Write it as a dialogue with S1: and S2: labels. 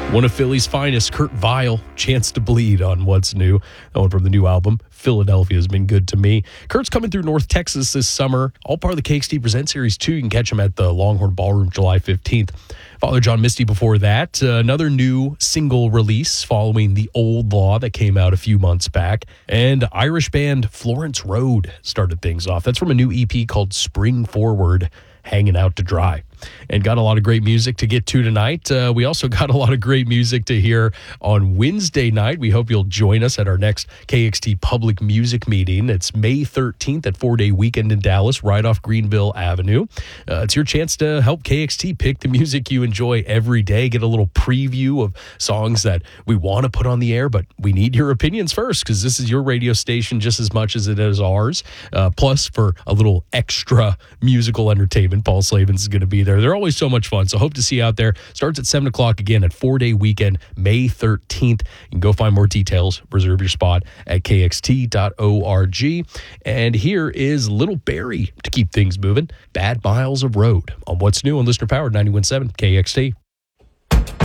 S1: One of Philly's finest, Kurt Vile, Chance to Bleed on What's New. That one from the new album, Philadelphia has been good to me. Kurt's coming through North Texas this summer, all part of the KXT Present Series 2. You can catch him at the Longhorn Ballroom July 15th. Father John Misty before that, another new single release following The Old Law that came out a few months back. And Irish band Florence Road started things off. That's from a new EP called Spring Forward, Hanging Out to Dry. And got a lot of great music to get to tonight. We also got a lot of great music to hear on Wednesday night. We hope you'll join us at our next KXT Public Music Meeting. It's May 13th at 4-Day Weekend in Dallas, right off Greenville Avenue. It's your chance to help KXT pick the music you enjoy every day, get a little preview of songs that we want to put on the air, but we need your opinions first because this is your radio station just as much as it is ours. Plus, for a little extra musical entertainment, Paul Slavens is going to be there. They're always so much fun, so hope to see you out there. Starts at 7 o'clock again at 4-Day Weekend, May 13th. You can go find more details, reserve your spot at kxt.org. And here is Little Barry to keep things moving. Bad Miles of Road on What's New on Listener Powered 91.7 KXT.